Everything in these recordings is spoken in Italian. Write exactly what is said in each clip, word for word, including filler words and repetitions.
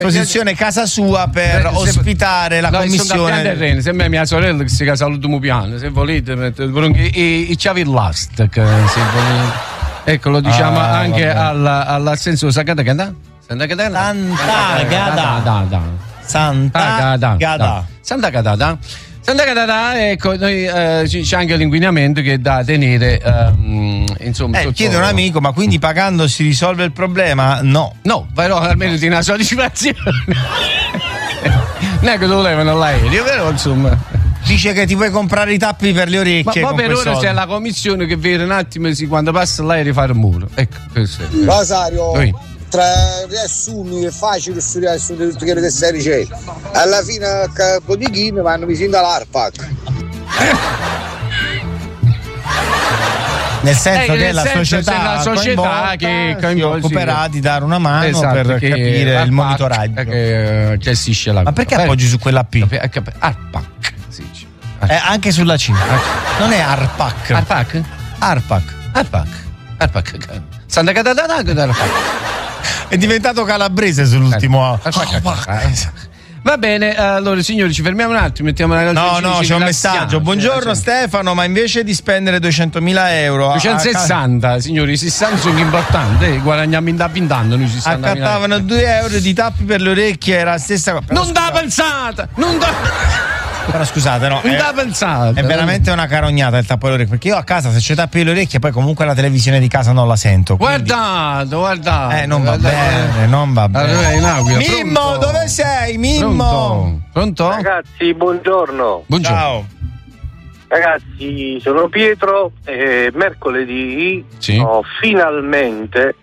disposizione casa sua per Eh, se- ospitare la no, commissione. Sono terreno, se me mia sorella che si casa all'ultimo piano, se volete, mette- i, i chiavi l'ast, che se volete. Ecco, lo diciamo Ah, anche vabbè. alla- all'assenso Santa Gada. Santa Gada. Santa Gada. Santa Gada. Santa Gada. Santa Gada, ecco, noi, eh, c- c'è anche l'inquinamento che è da tenere, ehm, insomma. Eh, sotto- chiede un amico, ma quindi pagando si risolve il problema? No. No, però almeno di una soddisfazione. Non è che lo levano l'aereo, però insomma. Dice che ti vuoi comprare i tappi per le Ma orecchie. poi con per quei ora soldi. c'è la commissione che vede un attimo si quando passa l'aereo fare il muro. Ecco, questo è. Rosario, Oi. tra riassumi è facile studiare su tutte quelle che sei ricette. Alla fine a Bodichino vanno vicino all'Arpac. Nel senso Eh, che nel la senso, società, c'è la società coinvolta che si coinvolge- occuperà di dare una mano Esatto, per che capire Arpac, il monitoraggio. che eh, gestisce la. Ma perché Beh, appoggi su quella P? Arpac, si dice. Eh, anche sulla C. Non è Arpac. Arpac? Arpac. Arpac. Arpac. Santa Catadana, Arpac. È diventato calabrese sull'ultimo. Arpac. Va bene, allora signori, ci fermiamo un attimo, mettiamo la No, canzoncina, no, ci c'è un rilassiamo. messaggio. Buongiorno Sì. Stefano, ma invece di spendere duecentomila euro a- duecentosessanta, signori, sessanta sono importanti, eh, guadagniamo in da vent'anni noi sessanta. accattavano due euro di tappi per le orecchie, era la stessa cosa. Però Non da pensata! Non da Però scusate, no. non È, da pensata! è veramente una carognata il tappo alle orecchie. Perché io a casa, se c'è tappi alle orecchie, poi comunque la televisione di casa non la sento. quindi- Guardate, guardate. Eh, non va guardate. bene, non va bene. Allora, in Aquila, Mimmo, pronto? dove sei? Mimmo. Pronto? Pronto? Ragazzi, buongiorno. Buongiorno. Ciao. Ragazzi, sono Pietro e mercoledì Sì. ho finalmente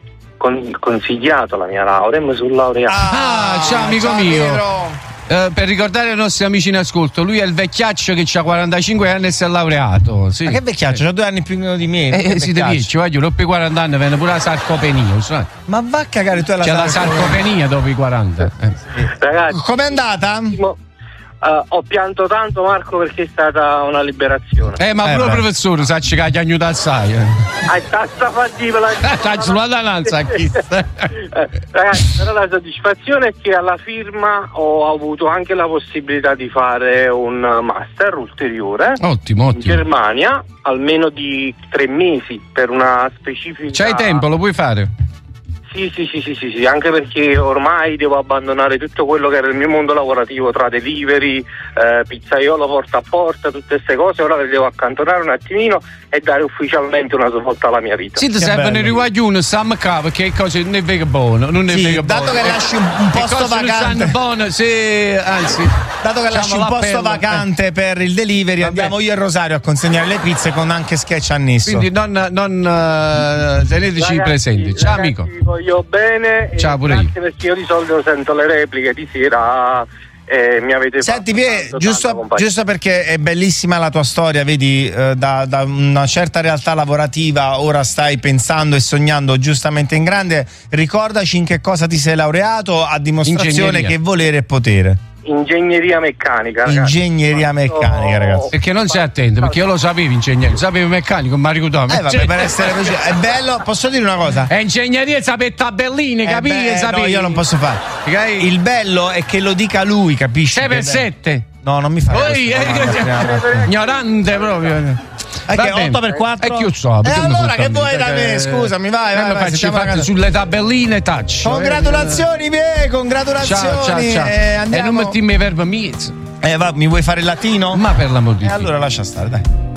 con- consigliato la mia laurea e mi sono laureato. Ah, ciao, amico mio. Piero. Eh, per ricordare ai nostri amici in ascolto, lui è il vecchiaccio che ha quarantacinque anni e si è laureato. Sì. Ma che vecchiaccio, c'ha due anni più di me. Eh, che eh, si vecchiaccio. deve, ci voglio, dopo i quaranta anni viene pure la sarcopenia. sai? Ma va a cagare tu alla C'è la sarcopenia. sarcopenia dopo i quaranta. Eh. Ragazzi, Com'è andata? mo- eh, ho pianto tanto, Marco, perché è stata una liberazione. Eh, ma Eh, pure il beh. professore sa che ha chiagnuto assai. Eh. Ah, tasta fatica la Sta sulla danza chi? Eh, ragazzi, però la soddisfazione è che alla firma ho avuto anche la possibilità di fare un master ulteriore Ottimo, in ottimo. Germania, almeno di tre mesi per una specifica. C'hai tempo, lo puoi fare. Sì, sì, sì, sì, sì, sì, anche perché ormai devo abbandonare tutto quello che era il mio mondo lavorativo tra delivery, eh, pizzaiolo porta a porta, tutte queste cose. Ora le devo accantonare un attimino e dare ufficialmente una svolta alla mia vita. Sì, ti Che servono bello. i riguaglioni, Sam K, perché cose non è vero buono, non è Sì, vero dato buono. che lasci un- un Che posto cose non vacante. sanno buono, sì, anzi. Dato che lasci un facciamo posto l'appello, vacante per il delivery, Vabbè. andiamo io e Rosario a consegnare le pizze con anche sketch annesso. Quindi non, non eh, teneteci Ragazzi, presenti. Ciao ragazzi, amico. vi voglio bene. e Ciao, pure io. grazie, perché io di solito sento le repliche di sera e mi avete Senti, fatto Pie, tanto, giusto, tanto compagnia. giusto perché è bellissima la tua storia, vedi, eh, da, da una certa realtà lavorativa ora stai pensando e sognando giustamente in grande. Ricordaci in che cosa ti sei laureato, a dimostrazione Ingegneria. che volere è potere. Ingegneria meccanica, ragazzi. Ingegneria Fatto- meccanica, ragazzi. Perché non sei attento, perché io lo sapevo ingegnere, sapevo meccanico, ma ricordato. Eh vabbè, per essere così. È bello, posso dire una cosa? È ingegneria, sapere tabelline, Eh capire, beh, no, sapere. io non posso fare. Ok? Il bello è che lo dica lui, capisci? sei per Che- sette. No, non mi fai Poi, questo, eh, no, no, no. ignorante proprio. Eh, Va che bene. otto per quattro? E chi lo so? E perché mi allora frutta che a vuoi da me? Perché- Scusami, vai, Eh, vai, ma vai, facci sentiamo la fatti canzone. sulle tabelline touch. Congratulazioni, Pie, congratulazioni. Ciao, ciao, ciao. Eh, E andiamo. non metti i verbo mezzo. Eh, va, mi vuoi fare il latino? Ma per l'amor di E Dio. allora lascia stare, dai.